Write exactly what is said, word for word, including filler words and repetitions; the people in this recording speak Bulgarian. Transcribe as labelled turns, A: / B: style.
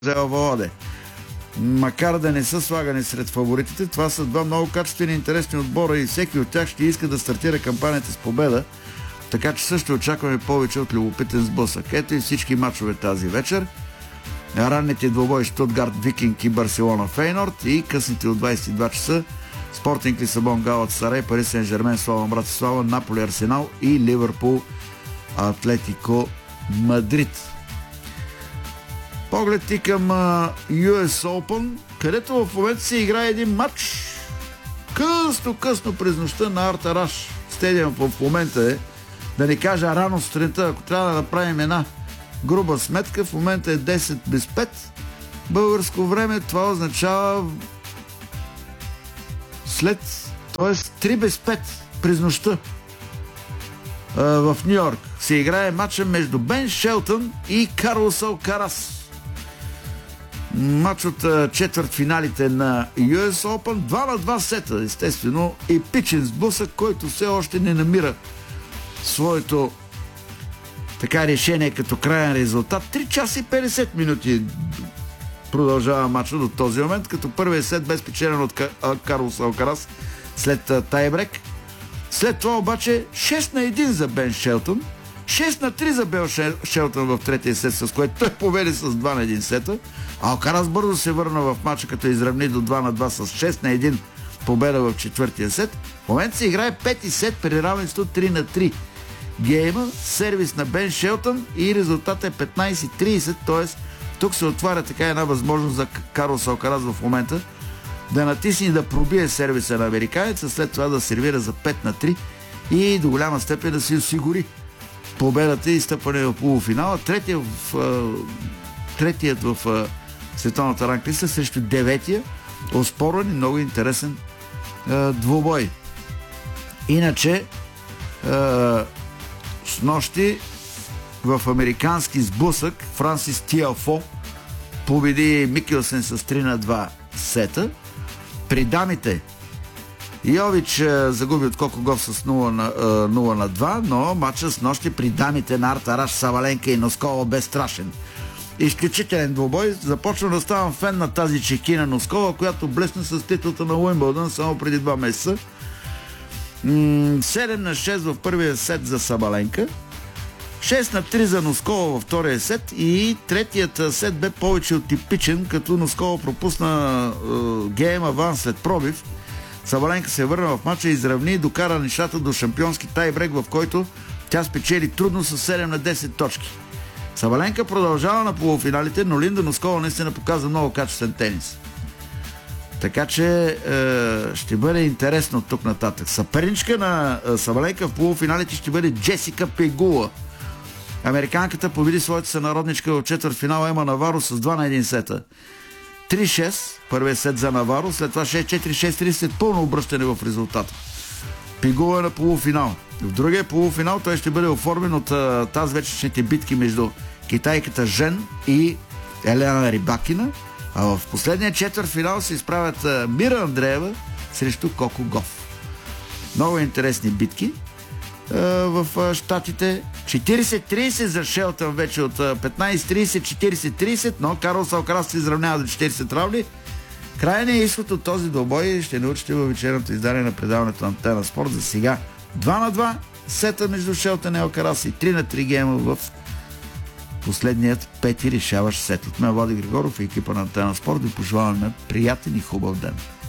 A: взел Володе. Макар да не са слагани сред фаворитите, това са два много качествени и интересни отбора и всеки от тях ще иска да стартира кампанията с победа, така че също очакваме повече от любопитен сблъсък. Ето и всички мачове тази вечер. Ранните двобои Штутгарт, Викинг и Барселона Фейнорд и късните от двайсет и два часа Спортинг Лисабон, Галатасарай, Пари Сен Жермен, Слава Братислава, Наполи Арсенал и Ливърпул Атлетико Мадрид. Поглед ти към Ю Ес Open, където в момента се играе един матч късно-късно през нощта на Артараш. Стадиум в момента е, да не кажа рано сутринта, ако трябва да направим една груба сметка, в момента е десет без пет. Българско време това означава след, т.е. три без пет през нощта в Ню Йорк се играе матча между Бен Шелтън и Карлос Алкарас. Матч от четвъртфиналите на Ю Ес Open. два на два сета, естествено, епичен сблъсък, който все още не намира своето така решение като краен резултат. три часа и петдесет минути продължава матча до този момент, като първият сет бе спечелен от Карлос Алкарас след тайбрек. След това обаче шест на един за Бен Шелтън, шест на три за Бел Шелтън в третия сет, с което той победи с два на един сета. Алкарас бързо се върна в матча, като изравни до два на два с шест на един победа в четвъртия сет. В момента се играе пети сет при равенство три на три гейма, сервис на Бен Шелтън и резултатът е петнайсет трийсет, т.е. тук се отваря така една възможност за Карлос Алкарас в момента да натисне и да пробие сервиса на американеца, след това да сервира за пет на три и до голяма степен да си осигури победата и стъпване в полуфинала. Третият в, третият в световната ранглиста срещу деветия, оспорван и много интересен е, двубой. Иначе е, с нощи в американски сблъсък Франсис Тиафо победи Микелсен с три на два сета. При дамите Йович е, загуби от Кокогов с нула на два, но матчът с нощи при дамите на Артараш, Саваленка и Носкова бе страшен. Изключителен двубой. Започна да ставам фен на тази чекина Носкова, която блесна с титлата на Уимбълдън само преди два месеца. седем на шест в първия сет за Сабаленка, шест на три за Носкова във втория сет и третият сет бе повече от типичен, като Носкова пропусна е, гейм аванс след пробив. Сабаленка се върна в матча и изравни и докара нещата до шампионски тайбрек, в който тя спечели трудно с седем на десет точки. Сабаленка продължава на полуфиналите, но Линда Носкова наистина показва много качествен тенис. Така че е, ще бъде интересно от тук нататък. Съперничка на е, Сабаленка в полуфиналите ще бъде Джесика Пегула. Американката победи своята сънародничка в четвъртфинала Ема Наваро с два на един сета. три шест, първият сет за Наваро, след това шест четири шест три след пълно обръщане в резултата. Пегула е на полуфинал. В другия полуфинал той ще бъде оформен от а, тази вечершните битки между китайката Жен и Елена Рибакина, а в последния четвъртфинал се изправят а, Мира Андреева срещу Коко Гоф. Много интересни битки а, в а, щатите. четирийсет трийсет за Шелтън вече от а, петнайсет трийсет четирийсет трийсет, но Карлос Алкарас се изравнява до четирийсет равни. Крайният изход от този двобой ще научите във вечерното издание на предаването на Антена Спорт. За сега два на два сета между Шелтън и Алкарас и три на три гейма в последният пети решаващ сет. От мен Влади Григоров и екипа на Антена Спорт ви пожелаваме приятен и хубав ден.